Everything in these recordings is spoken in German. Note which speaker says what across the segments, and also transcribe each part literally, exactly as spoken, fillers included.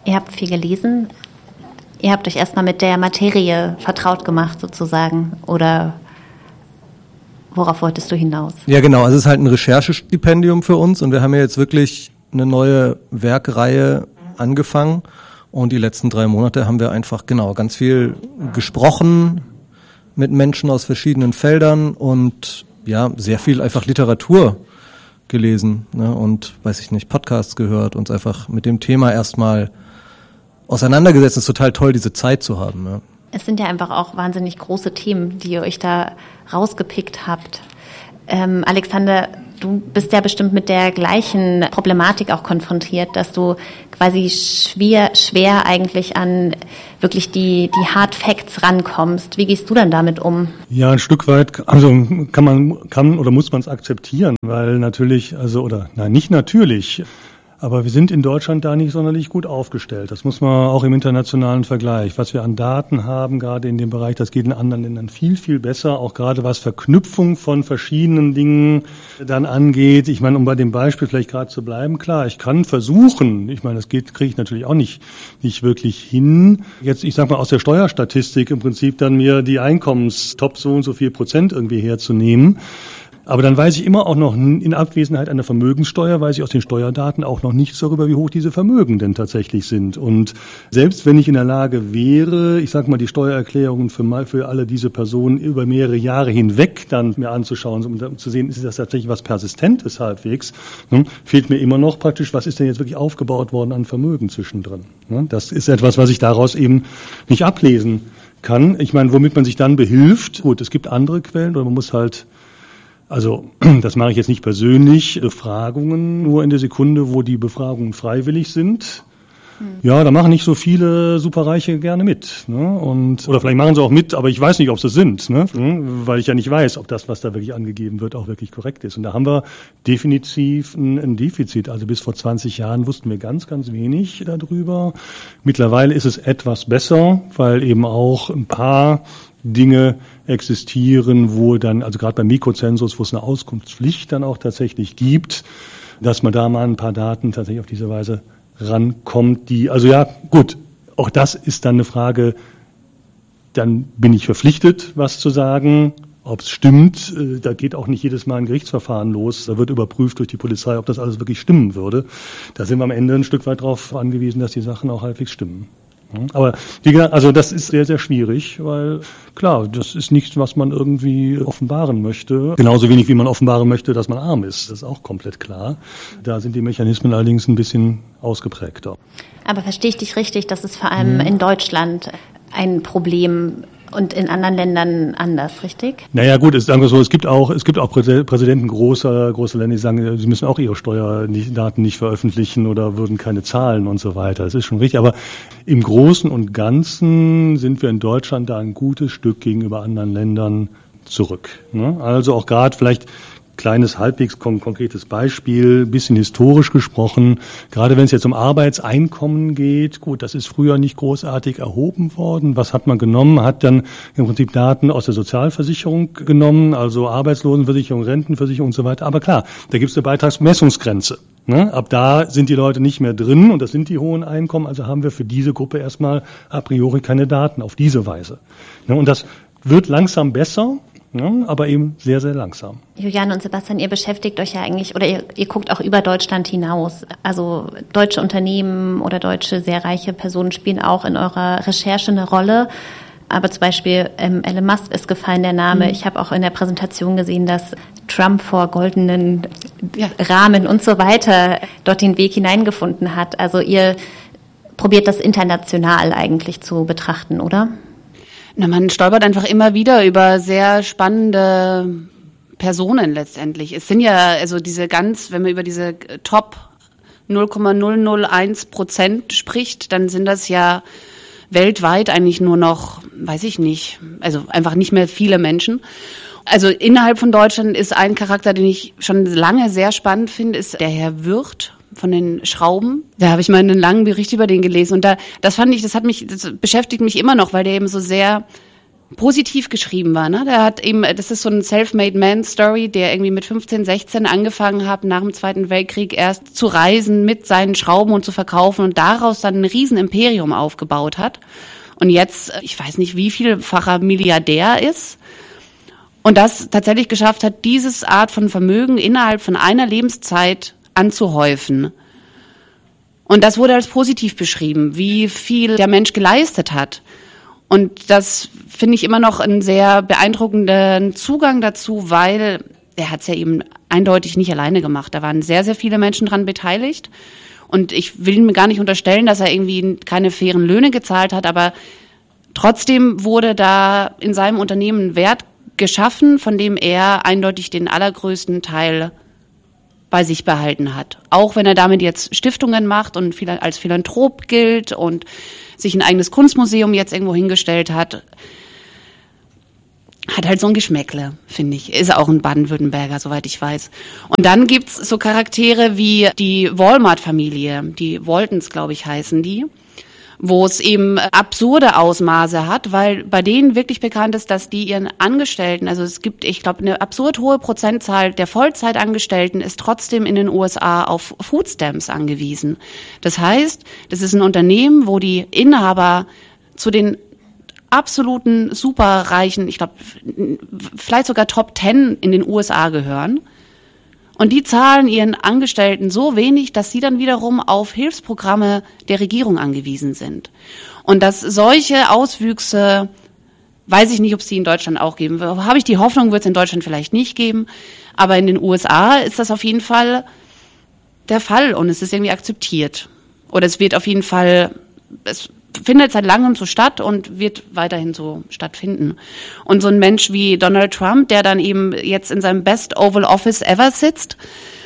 Speaker 1: Ihr habt viel gelesen. Ihr habt euch erstmal mit der Materie vertraut gemacht sozusagen. Oder worauf wolltest du hinaus?
Speaker 2: Ja genau, also es ist halt ein Recherchestipendium für uns und wir haben ja jetzt wirklich eine neue Werkreihe angefangen. Und die letzten drei Monate haben wir einfach genau ganz viel gesprochen mit Menschen aus verschiedenen Feldern und ja, sehr viel einfach Literatur gelesen, ne, und weiß ich nicht, Podcasts gehört, uns einfach mit dem Thema erstmal auseinandergesetzt. Es ist total toll, diese Zeit zu haben. Ja.
Speaker 1: Es sind ja einfach auch wahnsinnig große Themen, die ihr euch da rausgepickt habt. Ähm, Alexander, du bist ja bestimmt mit der gleichen Problematik auch konfrontiert, dass du quasi schwer, schwer eigentlich an wirklich die, die Hard Facts rankommst. Wie gehst du dann damit um?
Speaker 3: Ja, ein Stück weit, also kann man, kann oder muss man es akzeptieren, weil natürlich, also, oder, nein, nicht natürlich, aber wir sind in Deutschland da nicht sonderlich gut aufgestellt. Das muss man auch im internationalen Vergleich. Was wir an Daten haben, gerade in dem Bereich, das geht in anderen Ländern viel, viel besser. Auch gerade was Verknüpfung von verschiedenen Dingen dann angeht. Ich meine, um bei dem Beispiel vielleicht gerade zu bleiben, klar, ich kann versuchen, ich meine, das geht, kriege ich natürlich auch nicht, nicht wirklich hin. Jetzt, ich sag mal, aus der Steuerstatistik im Prinzip dann mir die Einkommenstop so und so viel Prozent irgendwie herzunehmen. Aber dann weiß ich immer auch noch, in Abwesenheit einer Vermögenssteuer, weiß ich aus den Steuerdaten auch noch nichts darüber, wie hoch diese Vermögen denn tatsächlich sind. Und selbst wenn ich in der Lage wäre, ich sag mal, die Steuererklärungen für, mal, für alle diese Personen über mehrere Jahre hinweg dann mir anzuschauen, um zu sehen, ist das tatsächlich was Persistentes halbwegs, ne, fehlt mir immer noch praktisch, was ist denn jetzt wirklich aufgebaut worden an Vermögen zwischendrin. Ne? Das ist etwas, was ich daraus eben nicht ablesen kann. Ich meine, womit man sich dann behilft, gut, es gibt andere Quellen, oder man muss halt Also das mache ich jetzt nicht persönlich, Befragungen nur in der Sekunde, wo die Befragungen freiwillig sind. Hm. Ja, da machen nicht so viele Superreiche gerne mit. Ne? Und, oder vielleicht machen sie auch mit, aber ich weiß nicht, ob sie es sind, ne? Weil ich ja nicht weiß, ob das, was da wirklich angegeben wird, auch wirklich korrekt ist. Und da haben wir definitiv ein, ein Defizit. Also bis vor zwanzig Jahren wussten wir ganz, ganz wenig darüber. Mittlerweile ist es etwas besser, weil eben auch ein paar Dinge existieren, wo dann, also gerade beim Mikrozensus, wo es eine Auskunftspflicht dann auch tatsächlich gibt, dass man da mal ein paar Daten tatsächlich auf diese Weise rankommt, die, also ja, gut, auch das ist dann eine Frage, dann bin ich verpflichtet, was zu sagen, ob es stimmt, da geht auch nicht jedes Mal ein Gerichtsverfahren los, da wird überprüft durch die Polizei, ob das alles wirklich stimmen würde. Da sind wir am Ende ein Stück weit darauf angewiesen, dass die Sachen auch halbwegs stimmen. Aber wie gesagt, also das ist sehr, sehr schwierig, weil klar, das ist nichts, was man irgendwie offenbaren möchte. Genauso wenig, wie man offenbaren möchte, dass man arm ist. Das ist auch komplett klar. Da sind die Mechanismen allerdings ein bisschen ausgeprägter.
Speaker 1: Aber verstehe ich dich richtig, das ist vor allem hm. in Deutschland ein Problem und in anderen Ländern anders, richtig?
Speaker 3: Naja gut, es, sagen wir so, es gibt auch, es gibt auch Präsidenten großer, großer Länder, die sagen, sie müssen auch ihre Steuerdaten nicht veröffentlichen oder würden keine Zahlen und so weiter. Das ist schon richtig, aber im Großen und Ganzen sind wir in Deutschland da ein gutes Stück gegenüber anderen Ländern zurück. Ne? Also auch gerade vielleicht kleines, halbwegs kon- konkretes Beispiel, bisschen historisch gesprochen, gerade wenn es jetzt um Arbeitseinkommen geht, gut, das ist früher nicht großartig erhoben worden. Was hat man genommen? Hat dann im Prinzip Daten aus der Sozialversicherung genommen, also Arbeitslosenversicherung, Rentenversicherung und so weiter. Aber klar, da gibt es eine Beitragsmessungsgrenze. Ne? Ab da sind die Leute nicht mehr drin und das sind die hohen Einkommen, also haben wir für diese Gruppe erstmal a priori keine Daten auf diese Weise. Ne? Und das wird langsam besser. Ja, aber eben sehr, sehr langsam.
Speaker 1: Juliane und Sebastian, ihr beschäftigt euch ja eigentlich, oder ihr, ihr guckt auch über Deutschland hinaus. Also deutsche Unternehmen oder deutsche sehr reiche Personen spielen auch in eurer Recherche eine Rolle. Aber zum Beispiel ähm, Elon Musk ist gefallen, der Name. Mhm. Ich habe auch in der Präsentation gesehen, dass Trump vor goldenen ja. Rahmen und so weiter dort den Weg hineingefunden hat. Also ihr probiert das international eigentlich zu betrachten, oder?
Speaker 4: Na, man stolpert einfach immer wieder über sehr spannende Personen letztendlich. Es sind ja also diese ganz, wenn man über diese Top null Komma null null eins Prozent spricht, dann sind das ja weltweit eigentlich nur noch, weiß ich nicht, also einfach nicht mehr viele Menschen. Also innerhalb von Deutschland ist ein Charakter, den ich schon lange sehr spannend finde, ist der Herr Wirth von den Schrauben. Da habe ich mal einen langen Bericht über den gelesen und da, das fand ich, das hat mich, das beschäftigt mich immer noch, weil der eben so sehr positiv geschrieben war. Ne? Der hat eben, das ist so ein Self-Made Man-Story, der irgendwie mit fünfzehn, sechzehn angefangen hat, nach dem Zweiten Weltkrieg erst zu reisen mit seinen Schrauben und zu verkaufen und daraus dann ein riesen Imperium aufgebaut hat. Und jetzt, ich weiß nicht, wie vielfacher Milliardär ist und das tatsächlich geschafft hat, dieses Art von Vermögen innerhalb von einer Lebenszeit anzuhäufen. Und das wurde als positiv beschrieben, wie viel der Mensch geleistet hat. Und das finde ich immer noch einen sehr beeindruckenden Zugang dazu, weil er hat es ja eben eindeutig nicht alleine gemacht. Da waren sehr, sehr viele Menschen dran beteiligt. Und ich will ihm gar nicht unterstellen, dass er irgendwie keine fairen Löhne gezahlt hat, aber trotzdem wurde da in seinem Unternehmen ein Wert geschaffen, von dem er eindeutig den allergrößten Teil bei sich behalten hat. Auch wenn er damit jetzt Stiftungen macht und als Philanthrop gilt und sich ein eigenes Kunstmuseum jetzt irgendwo hingestellt hat, hat halt so ein Geschmäckle, finde ich. Ist auch ein Baden-Württemberger, soweit ich weiß. Und dann gibt's so Charaktere wie die Walmart-Familie, die Waltons, glaube ich, heißen die, wo es eben absurde Ausmaße hat, weil bei denen wirklich bekannt ist, dass die ihren Angestellten, also es gibt, ich glaube, eine absurd hohe Prozentzahl der Vollzeitangestellten ist trotzdem in den U S A auf Foodstamps angewiesen. Das heißt, das ist ein Unternehmen, wo die Inhaber zu den absoluten superreichen, ich glaube, vielleicht sogar Top Ten in den U S A gehören. Und die zahlen ihren Angestellten so wenig, dass sie dann wiederum auf Hilfsprogramme der Regierung angewiesen sind. Und dass solche Auswüchse, weiß ich nicht, ob es die in Deutschland auch geben wird. Habe ich die Hoffnung, wird es in Deutschland vielleicht nicht geben. Aber in den U S A ist das auf jeden Fall der Fall und es ist irgendwie akzeptiert. Oder es wird auf jeden Fall, es findet seit langem so statt und wird weiterhin so stattfinden. Und so ein Mensch wie Donald Trump, der dann eben jetzt in seinem Best Oval Office ever sitzt,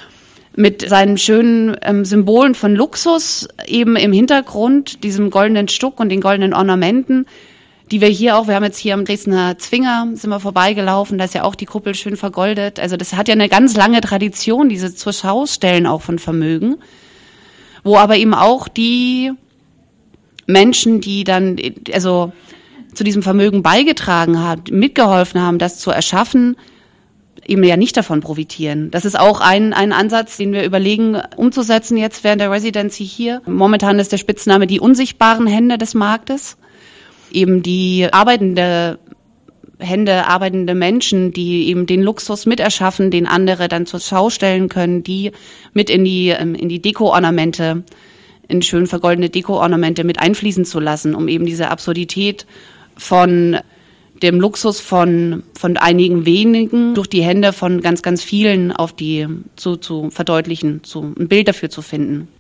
Speaker 4: mit seinen schönen ähm, Symbolen von Luxus eben im Hintergrund, diesem goldenen Stuck und den goldenen Ornamenten, die wir hier auch, wir haben jetzt hier am Dresdner Zwinger, sind wir vorbeigelaufen, da ist ja auch die Kuppel schön vergoldet. Also das hat ja eine ganz lange Tradition, diese zur Schaustellen auch von Vermögen, wo aber eben auch die Menschen, die dann also zu diesem Vermögen beigetragen haben, mitgeholfen haben, das zu erschaffen, eben ja nicht davon profitieren. Das ist auch ein, ein Ansatz, den wir überlegen umzusetzen jetzt während der Residency hier. Momentan ist der Spitzname die unsichtbaren Hände des Marktes. Eben die arbeitende Hände, arbeitende Menschen, die eben den Luxus miterschaffen, den andere dann zur Schau stellen können, die mit in die, in die Deko-Ornamente in schön vergoldene Deko-Ornamente mit einfließen zu lassen, um eben diese Absurdität von dem Luxus von von einigen wenigen durch die Hände von ganz, ganz vielen auf die zu, zu verdeutlichen, zu ein Bild dafür zu finden.